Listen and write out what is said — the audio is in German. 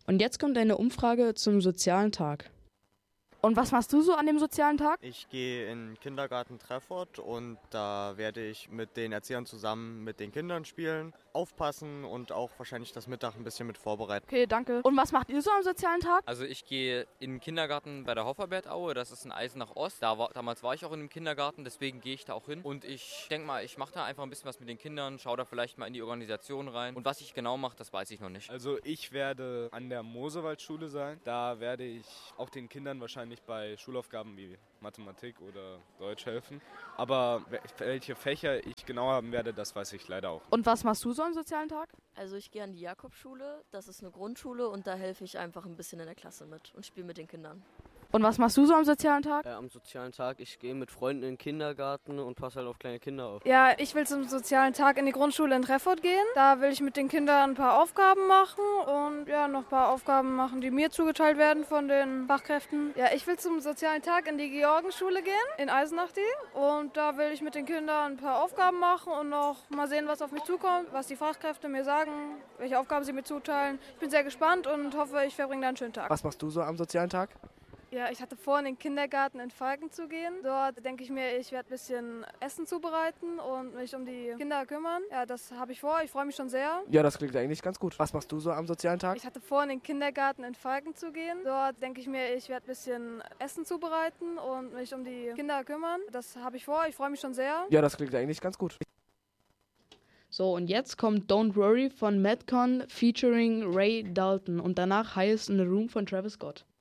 Und jetzt kommt eine Umfrage zum sozialen Tag. Und was machst du so an dem sozialen Tag? Ich gehe in den Kindergarten Treffort und da werde ich mit den Erziehern zusammen mit den Kindern spielen, aufpassen und auch wahrscheinlich das Mittag ein bisschen mit vorbereiten. Okay, danke. Und was macht ihr so am sozialen Tag? Also ich gehe in den Kindergarten bei der Hofferbertaue, das ist in Eisenach-Ost. Damals war ich auch in dem Kindergarten, deswegen gehe ich da auch hin. Und ich denke mal, ich mache da einfach ein bisschen was mit den Kindern, schaue da vielleicht mal in die Organisation rein. Und was ich genau mache, das weiß ich noch nicht. Also ich werde an der Mosewaldschule sein. Da werde ich auch den Kindern wahrscheinlich bei Schulaufgaben wie Mathematik oder Deutsch helfen. Aber welche Fächer ich genau haben werde, das weiß ich leider auch. Und was machst du so am sozialen Tag? Also ich gehe an die Jakobschule, das ist eine Grundschule und da helfe ich einfach ein bisschen in der Klasse mit und spiele mit den Kindern. Und was machst du so am sozialen Tag? Am sozialen Tag, ich gehe mit Freunden in den Kindergarten und passe halt auf kleine Kinder auf. Ja, ich will zum sozialen Tag in die Grundschule in Treffort gehen. Da will ich mit den Kindern ein paar Aufgaben machen und ja, noch ein paar Aufgaben machen, die mir zugeteilt werden von den Fachkräften. Ja, ich will zum sozialen Tag in die Georgenschule gehen, in Eisenach und da will ich mit den Kindern ein paar Aufgaben machen und noch mal sehen, was auf mich zukommt, was die Fachkräfte mir sagen, welche Aufgaben sie mir zuteilen. Ich bin sehr gespannt und hoffe, ich verbringe da einen schönen Tag. Was machst du so am sozialen Tag? Ja, ich hatte vor, in den Kindergarten in Falken zu gehen. Dort denke ich mir, ich werde ein bisschen Essen zubereiten und mich um die Kinder kümmern. Ja, das habe ich vor. Ich freue mich schon sehr. Ja, das klingt eigentlich ganz gut. Was machst du so am sozialen Tag? Ich hatte vor, in den Kindergarten in Falken zu gehen. Dort denke ich mir, ich werde ein bisschen Essen zubereiten und mich um die Kinder kümmern. Das habe ich vor. Ich freue mich schon sehr. Ja, das klingt eigentlich ganz gut. So, und jetzt kommt Don't Worry von Madcon featuring Ray Dalton und danach Highest in the Room von Travis Scott.